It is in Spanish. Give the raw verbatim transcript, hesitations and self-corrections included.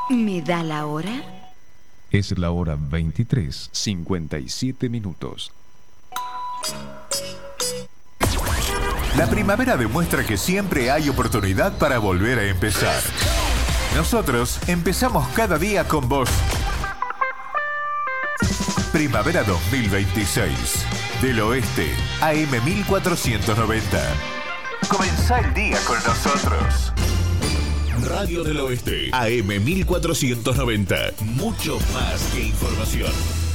¿Me da la hora? Es la hora veintitrés, cincuenta y siete minutos. La primavera demuestra que siempre hay oportunidad para volver a empezar. Nosotros empezamos cada día con vos. Primavera dos mil veintiséis. Del Oeste, A M mil cuatrocientos noventa. Comenzá el día con nosotros. Radio del Oeste, A M mil cuatrocientos noventa. Mucho más que información.